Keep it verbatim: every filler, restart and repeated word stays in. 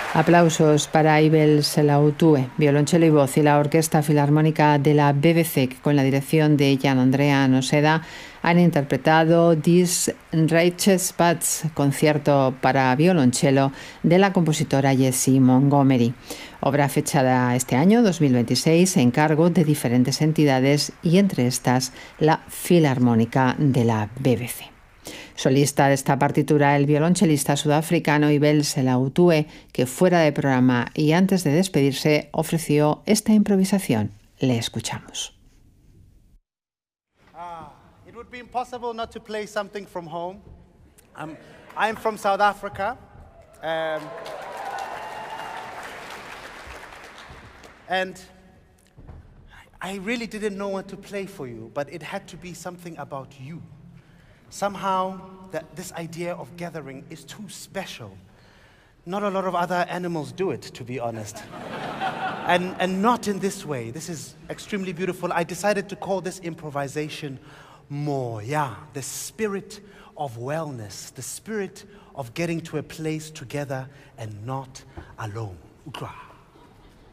Aplausos para Ibel Selautue, violonchelo y voz, y la Orquesta Filarmónica de la B B C, que con la dirección de Gian Andrea Noseda han interpretado Dies Reichspats, concierto para violonchelo de la compositora Jessie Montgomery, obra fechada este año dos mil veintiséis a encargo de diferentes entidades y entre estas la Filarmónica de la B B C. Solista de esta partitura, el violonchelista sudafricano Ibel Selautue, que fuera de programa y antes de despedirse ofreció esta improvisación. Le escuchamos. Ah, it would be impossible not to play something from home. Um, I'm from South Africa. Um, and I really didn't know what to play for you, but it had to be something about you. Somehow, that this idea of gathering is too special. Not a lot of other animals do it, to be honest. and, and not in this way. This is extremely beautiful. I decided to call this improvisation more, yeah, the spirit of wellness, the spirit of getting to a place together and not alone. Ukra.